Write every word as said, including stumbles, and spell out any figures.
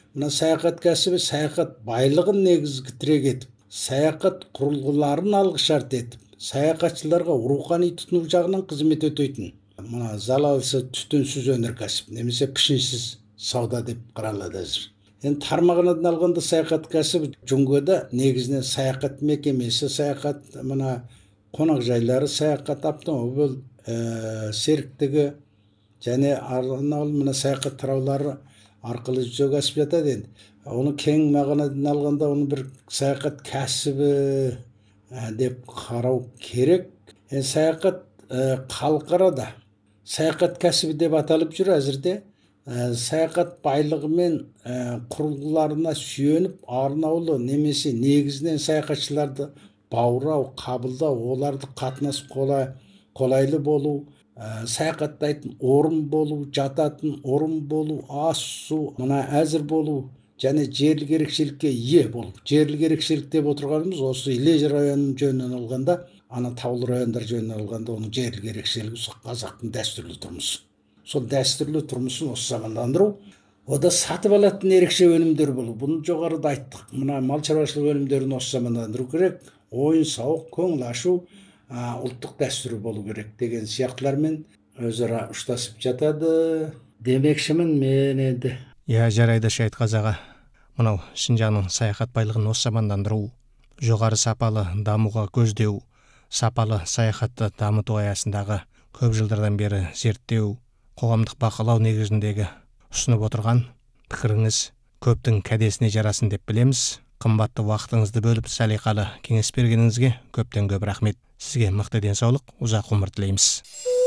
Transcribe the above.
мына саяхат кәсібі саяхат байлығын негізгі тірек етіп, саяхат құрылғыларын алғышарт етіп, саяхатшыларға рухани тұтыну жағынан қызмет өтейтін мына залалсыз түтінсіз өнеркәсіп немесе пішінсіз сауда деп қаралады әзір. Енді тармағынан алғанда саяхат кәсібі жүнгөді негізінен саяхат мекемесі, саяхат мына қонақжайлары, саяхат автомобиль ә, серіктігі және арнаулы мына саяхат тараулары арқылы жүзеге асып жатады. Енді оны кең мағынадан алғанда оны бір саяхат кәсібі ә, деп қарау керек. Енді саяхат ә, халықарада саяхат кәсібі деп аталып жүр әзірде. Ә, саяхат байлығы мен ә, құрылғыларына сүйеніп арнаулы немесе негізінен саяхатшыларды баурау, қабылдау, оларды қатынас қолай, қолайлы болу, ә, саяхаттайтын орын болу, жататын орын болу, ас су мына әзір болу және жерлік ерекшелікке ие болу. Жерлік ерекшелік деп отырғанымыз осы Іле районының жөнінен алғанда, ана таулы райондар жөнінен алғанда оның жерлік ерекшелігі қазақтың дәстүрлі тұрмысы. Сол дәстүрлі тұрмысын осы замандандыру, ода сатып алатын ерекше өнімдер болу. Бұны жоғарыда айттық. Мына мал шаруашылығы өнімдерін осы замандандыру керек. Ойын сауық, көңіл ашу ә, ұлттық дәстүрі болу керек деген сияқтылармен өзара ұштасып жатады демекшімін мен енді. Иә, жарайды Шайытқазы аға. Мынау Шинжаңның саяхат байлығын осы замандандыру, жоғары сапалы дамуға көздеу, сапалы саяхатты дамыту аясындағы көп жылдардан бері зерттеу, қоғамдық бақылау негізіндегі ұсынып отырған пікіріңіз көптің кәдесіне жарасын деп білеміз. Қымбатты уақытыңызды бөліп салиқалы кеңес бергеніңізге көптен көп рахмет. Сізге мықты денсаулық, ұзақ ғұмыр тілейміз.